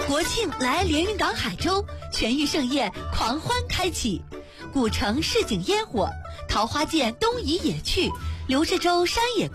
国庆来连云港海州，全域盛宴狂欢开启，古城市井烟火，桃花涧东移野趣，刘志洲山野